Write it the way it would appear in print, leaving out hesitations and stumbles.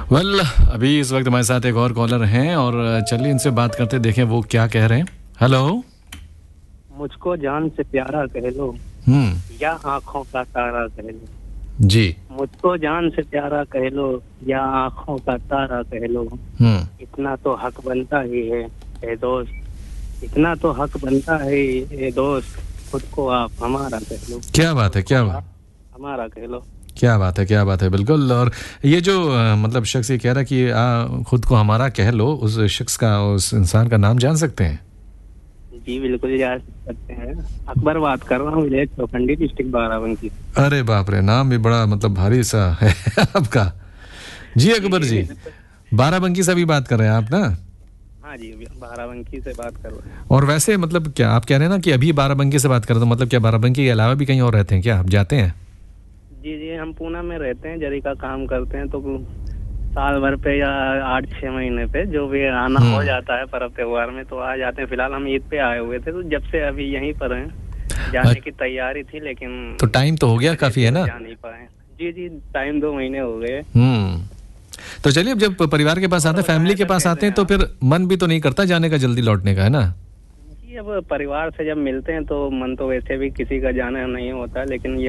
Well अभी इस वक्त हमारे साथ एक और कॉलर हैं और चलिए इनसे बात करते देखें वो क्या कह रहे हैं। हेलो। मुझको जान से प्यारा कह लो या आंखों का तारा कह लो। जी। मुझको जान से प्यारा कह लो या आंखों का तारा कह लो। इतना तो हक बनता ही है ए दोस्त, इतना तो हक बनता है ए दोस्त, खुद को आप हमारा कह लो। क्या बात है, क्या बात, हमारा कह लो। क्या बात है, क्या बात है। बिल्कुल। और ये जो मतलब शख्स ये कह रहा है कि खुद को हमारा कह लो, उस शख्स का, उस इंसान का नाम जान सकते हैं? जी बिल्कुल जा सकते हैं। अकबर बात कर रहा हूँ, विलेज चौखंडी, डिस्ट्रिक्ट बाराबंकी। अरे बाप रे, नाम भी बड़ा मतलब भारी सा है आपका। जी अकबर जी, बाराबंकी से भी बात कर रहे हैं आप ना? हाँ जी, बाराबंकी से बात कर रहे हैं। और वैसे मतलब क्या आप कह रहे हैं ना कि अभी बाराबंकी से बात कर रहे हो, तो मतलब क्या बाराबंकी के अलावा भी कहीं और रहते हैं क्या, आप जाते हैं? जी जी, हम पूना में रहते हैं, जरी का काम करते हैं, तो साल भर पे या 8-6 महीने पे जो भी आना हो जाता है पर्व त्योहार में तो आ जाते हैं। फिलहाल हम ईद पे आए हुए थे, तो जब से अभी यहीं पर हैं। जाने की तैयारी थी लेकिन तो टाइम तो हो गया काफी, है ना? जा नहीं पाए। जी जी, टाइम 2 महीने हो गए। तो चलिए, अब जब परिवार के पास आते हैं, फैमिली के पास आते हैं, तो फिर मन भी तो नहीं करता जाने का, जल्दी लौटने का, है ना? जी, अब परिवार से जब मिलते हैं तो मन तो वैसे भी किसी का जाना नहीं होता, लेकिन ये